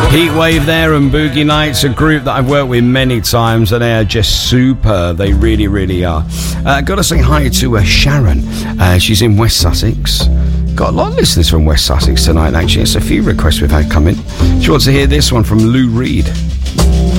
Heatwave there and Boogie Nights, a group that I've worked with many times, and they are just super. They really, really are. Got to say hi to Sharon. She's in West Sussex. Got a lot of listeners from West Sussex tonight, actually. It's a few requests we've had come in. She wants to hear this one from Lou Reed.